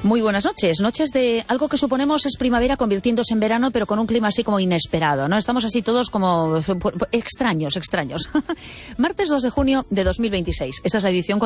Muy buenas noches. Noches de algo que suponemos es primavera convirtiéndose en verano, pero con un clima así como inesperado, ¿no? Estamos así todos como extraños. Martes 2 de junio de 2026. Esta es la edición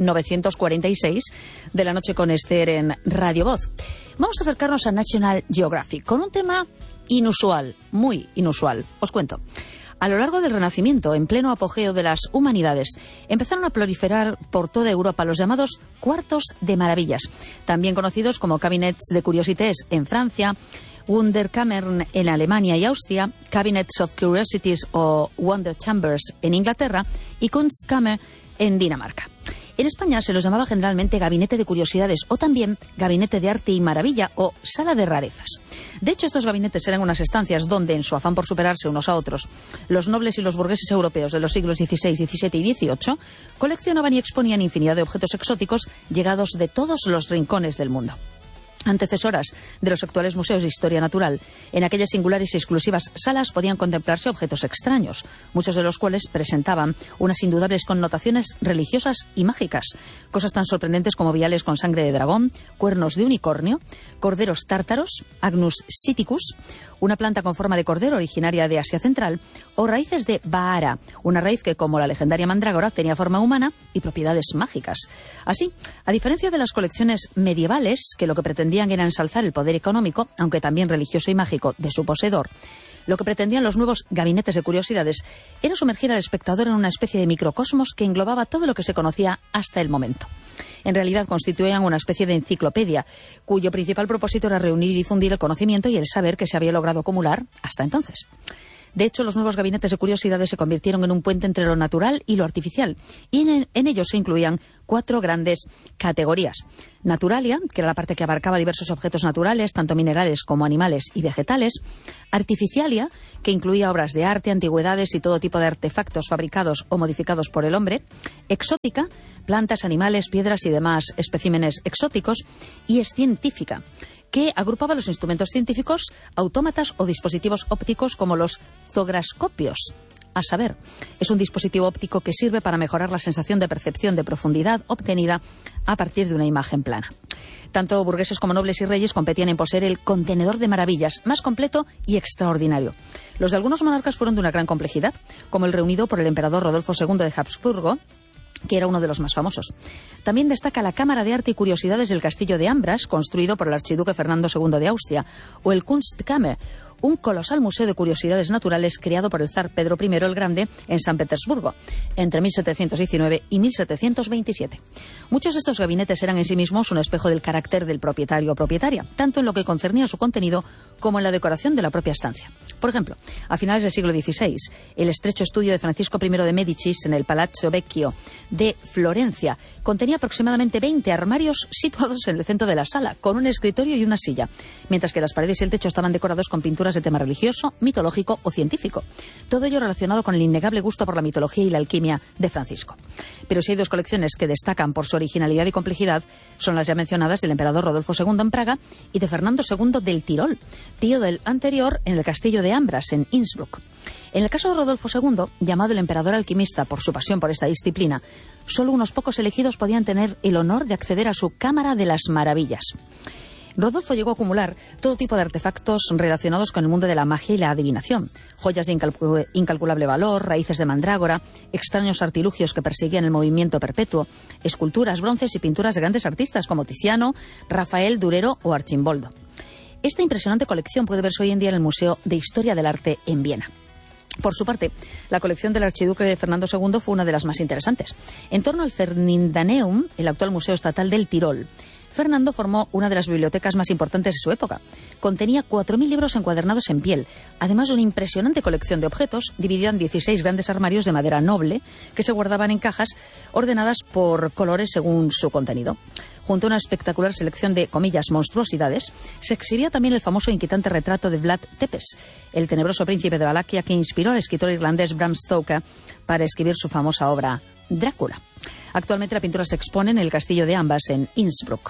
4946 de La Noche con Esther en Radio Voz. Vamos a acercarnos a National Geographic con un tema inusual, muy inusual. Os cuento. A lo largo del Renacimiento, en pleno apogeo de las humanidades, empezaron a proliferar por toda Europa los llamados cuartos de maravillas, también conocidos como cabinets de curiosités en Francia, Wunderkammern en Alemania y Austria, Cabinets of Curiosities o Wonder Chambers en Inglaterra y Kunstkammer en Dinamarca. En España se los llamaba generalmente gabinete de curiosidades o también gabinete de arte y maravilla o sala de rarezas. De hecho, estos gabinetes eran unas estancias donde, en su afán por superarse unos a otros, los nobles y los burgueses europeos de los siglos XVI, XVII y XVIII coleccionaban y exponían infinidad de objetos exóticos llegados de todos los rincones del mundo. Antecesoras de los actuales museos de historia natural, en aquellas singulares y exclusivas salas podían contemplarse objetos extraños, muchos de los cuales presentaban unas indudables connotaciones religiosas y mágicas. Cosas tan sorprendentes como viales con sangre de dragón, cuernos de unicornio, corderos tártaros, Agnus siticus, una planta con forma de cordero originaria de Asia Central, o raíces de Baara, una raíz que, como la legendaria mandrágora, tenía forma humana y propiedades mágicas. Así, a diferencia de las colecciones medievales, que lo que pretendían era ensalzar el poder económico, aunque también religioso y mágico, de su poseedor, lo que pretendían los nuevos gabinetes de curiosidades era sumergir al espectador en una especie de microcosmos que englobaba todo lo que se conocía hasta el momento. En realidad constituían una especie de enciclopedia, cuyo principal propósito era reunir y difundir el conocimiento y el saber que se había logrado acumular hasta entonces. De hecho, los nuevos gabinetes de curiosidades se convirtieron en un puente entre lo natural y lo artificial, y en ellos se incluían 4 grandes categorías. Naturalia, que era la parte que abarcaba diversos objetos naturales, tanto minerales como animales y vegetales. Artificialia, que incluía obras de arte, antigüedades y todo tipo de artefactos fabricados o modificados por el hombre. Exótica, plantas, animales, piedras y demás especímenes exóticos. Y escientífica, que agrupaba los instrumentos científicos, autómatas o dispositivos ópticos como los zograscopios. A saber, es un dispositivo óptico que sirve para mejorar la sensación de percepción de profundidad obtenida a partir de una imagen plana. Tanto burgueses como nobles y reyes competían en poseer el contenedor de maravillas más completo y extraordinario. Los de algunos monarcas fueron de una gran complejidad, como el reunido por el emperador Rodolfo II de Habsburgo, que era uno de los más famosos. También destaca la Cámara de Arte y Curiosidades del Castillo de Ambras, construido por el archiduque Fernando II de Austria, o el Kunstkammer, un colosal museo de curiosidades naturales creado por el zar Pedro I el Grande en San Petersburgo, entre 1719 y 1727. Muchos de estos gabinetes eran en sí mismos un espejo del carácter del propietario o propietaria, tanto en lo que concernía a su contenido como en la decoración de la propia estancia. Por ejemplo, a finales del siglo XVI, el estrecho estudio de Francisco I de Médicis en el Palazzo Vecchio de Florencia contenía aproximadamente 20 armarios situados en el centro de la sala, con un escritorio y una silla, mientras que las paredes y el techo estaban decorados con pinturas de tema religioso, mitológico o científico. Todo ello relacionado con el innegable gusto por la mitología y la alquimia de Francisco. Pero si hay 2 colecciones que destacan por su originalidad y complejidad, son las ya mencionadas del emperador Rodolfo II en Praga y de Fernando II del Tirol, tío del anterior en el castillo de Ambras, en Innsbruck. En el caso de Rodolfo II, llamado el emperador alquimista por su pasión por esta disciplina, solo unos pocos elegidos podían tener el honor de acceder a su Cámara de las Maravillas. Rodolfo llegó a acumular todo tipo de artefactos relacionados con el mundo de la magia y la adivinación, joyas de incalculable valor, raíces de mandrágora, extraños artilugios que perseguían el movimiento perpetuo, esculturas, bronces y pinturas de grandes artistas como Tiziano, Rafael, Durero o Archimboldo. Esta impresionante colección puede verse hoy en día en el Museo de Historia del Arte en Viena. Por su parte, la colección del archiduque Fernando II fue una de las más interesantes. En torno al Ferdinandeum, el actual Museo Estatal del Tirol, Fernando formó una de las bibliotecas más importantes de su época. Contenía 4.000 libros encuadernados en piel, además de una impresionante colección de objetos dividida en 16 grandes armarios de madera noble que se guardaban en cajas ordenadas por colores según su contenido. Junto a una espectacular selección de, comillas, monstruosidades, se exhibía también el famoso e inquietante retrato de Vlad Tepes, el tenebroso príncipe de Valaquia que inspiró al escritor irlandés Bram Stoker para escribir su famosa obra Drácula. Actualmente la pintura se expone en el castillo de Ambas, en Innsbruck.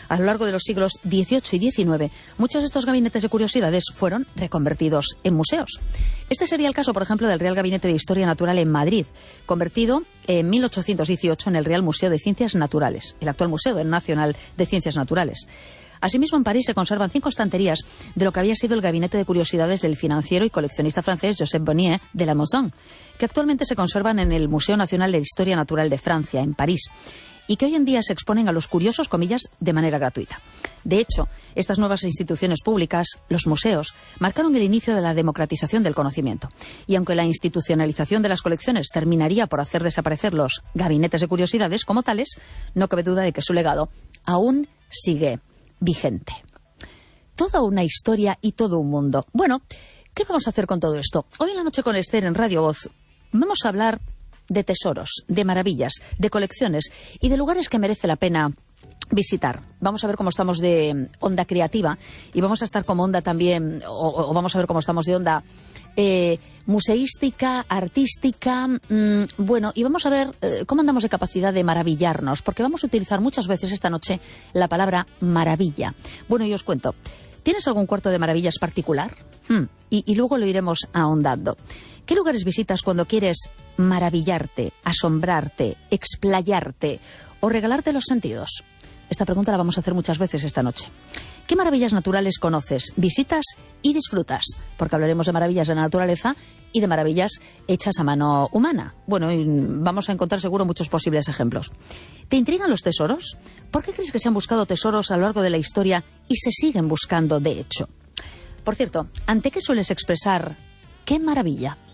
A lo largo de los siglos XVIII y XIX, muchos de estos gabinetes de curiosidades fueron reconvertidos en museos. Este sería el caso, por ejemplo, del Real Gabinete de Historia Natural en Madrid, convertido en 1818 en el Real Museo de Ciencias Naturales, el actual Museo Nacional de Ciencias Naturales. Asimismo, en París se conservan 5 estanterías de lo que había sido el gabinete de curiosidades del financiero y coleccionista francés Joseph Bonnier de la Maison, que actualmente se conservan en el Museo Nacional de Historia Natural de Francia, en París, y que hoy en día se exponen a los curiosos, comillas, de manera gratuita. De hecho, estas nuevas instituciones públicas, los museos, marcaron el inicio de la democratización del conocimiento. Y aunque la institucionalización de las colecciones terminaría por hacer desaparecer los gabinetes de curiosidades como tales, no cabe duda de que su legado aún sigue vigente. Toda una historia y todo un mundo. Bueno, ¿qué vamos a hacer con todo esto? Hoy en la noche con Esther en Radio Voz vamos a hablar de tesoros, de maravillas, de colecciones y de lugares que merece la pena visitar. Vamos a ver cómo estamos de onda creativa y vamos a estar como onda también, o vamos a ver cómo estamos de onda museística, artística, bueno, y vamos a ver cómo andamos de capacidad de maravillarnos, porque vamos a utilizar muchas veces esta noche la palabra maravilla. Bueno, y os cuento, ¿tienes algún cuarto de maravillas particular? Y luego lo iremos ahondando. ¿Qué lugares visitas cuando quieres maravillarte, asombrarte, explayarte o regalarte los sentidos? Esta pregunta la vamos a hacer muchas veces esta noche. ¿Qué maravillas naturales conoces, visitas y disfrutas? Porque hablaremos de maravillas de la naturaleza y de maravillas hechas a mano humana. Bueno, y vamos a encontrar seguro muchos posibles ejemplos. ¿Te intrigan los tesoros? ¿Por qué crees que se han buscado tesoros a lo largo de la historia y se siguen buscando de hecho? Por cierto, ¿ante qué sueles expresar qué maravilla?